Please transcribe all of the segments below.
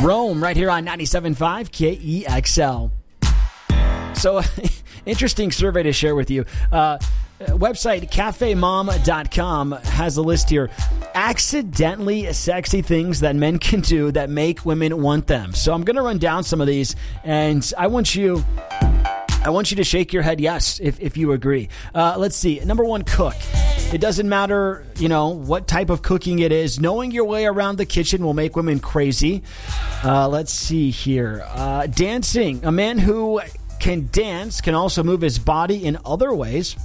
Rome, right here on 97.5 KEXL. So, interesting survey to share with you. Website cafemom.com has a list here. Accidentally sexy things that men can do that make women want them. So I'm going to run down some of these, and I want you to shake your head yes if you agree. Let's see. Number one, cook. It doesn't matter, what type of cooking it is. Knowing your way around the kitchen will make women crazy. Let's see here. Dancing. A man who can dance can also move his body in other ways.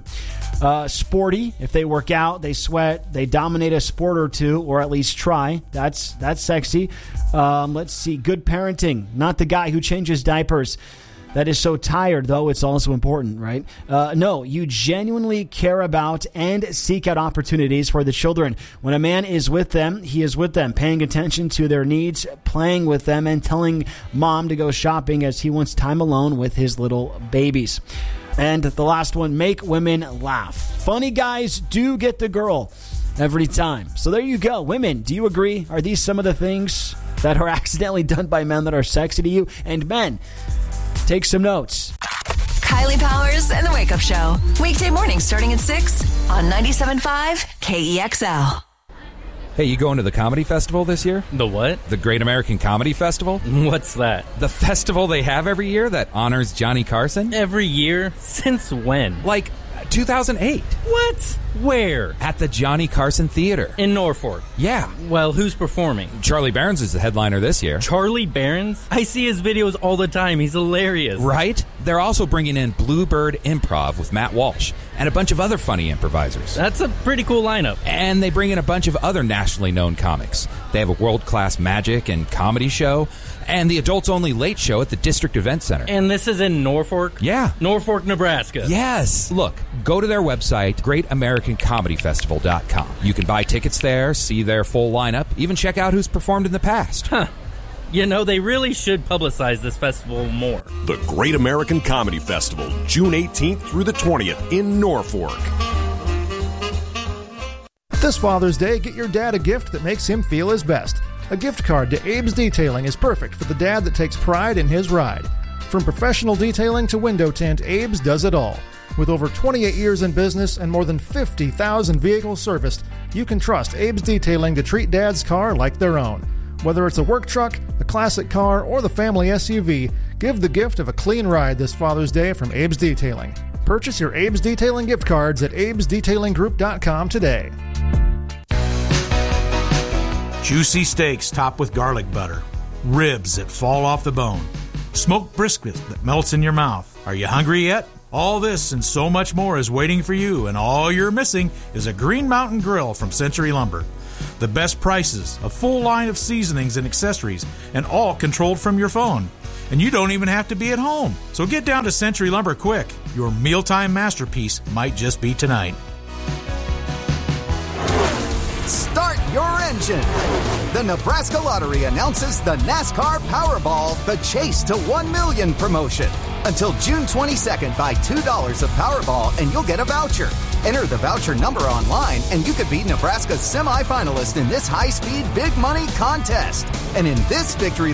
Sporty. If they work out, they sweat, they dominate a sport or two, or at least try. That's sexy. Let's see. Good parenting. Not the guy who changes diapers. That is so tired, though it's also important, right? No, you genuinely care about and seek out opportunities for the children. When a man is with them, he is with them, paying attention to their needs, playing with them, and telling mom to go shopping as he wants time alone with his little babies. And the last one, make women laugh. Funny guys do get the girl every time. So there you go. Women, do you agree? Are these some of the things that are accidentally done by men that are sexy to you? And men, take some notes. Kylie Powers and the Wake Up Show. Weekday mornings starting at 6 on 97.5 KEXL. Hey, you going to the comedy festival this year? The what? The Great American Comedy Festival? What's that? The festival they have every year that honors Johnny Carson? Every year? Since when? Like 2008. What? Where? At the Johnny Carson Theater. In Norfolk? Yeah. Well, who's performing? Charlie Barons is the headliner this year. Charlie Barons? I see his videos all the time. He's hilarious. Right? They're also bringing in Bluebird Improv with Matt Walsh and a bunch of other funny improvisers. That's a pretty cool lineup. And they bring in a bunch of other nationally known comics. They have a world-class magic and comedy show and the adults-only late show at the District Event Center. And this is in Norfolk? Yeah. Norfolk, Nebraska. Yes. Look, go to their website, GreatAmericanComedyFestival.com. You can buy tickets there, see their full lineup, even check out who's performed in the past. Huh. They really should publicize this festival more. The Great American Comedy Festival, June 18th through the 20th in Norfolk. This Father's Day, get your dad a gift that makes him feel his best. A gift card to Abe's Detailing is perfect for the dad that takes pride in his ride. From professional detailing to window tint, Abe's does it all. With over 28 years in business and more than 50,000 vehicles serviced, you can trust Abe's Detailing to treat Dad's car like their own. Whether it's a work truck, a classic car, or the family SUV, give the gift of a clean ride this Father's Day from Abe's Detailing. Purchase your Abe's Detailing gift cards at abesdetailinggroup.com today. Juicy steaks topped with garlic butter. Ribs that fall off the bone. Smoked brisket that melts in your mouth. Are you hungry yet? All this and so much more is waiting for you, and all you're missing is a Green Mountain Grill from Century Lumber. The best prices, a full line of seasonings and accessories, and all controlled from your phone. And you don't even have to be at home. So get down to Century Lumber quick. Your mealtime masterpiece might just be tonight. Start your engine. The Nebraska Lottery announces the NASCAR Powerball, the Chase to 1 Million promotion. Until June 22nd, buy $2 of Powerball and you'll get a voucher. Enter the voucher number online and you could be Nebraska's semifinalist in this high-speed, big money contest. And in this Victory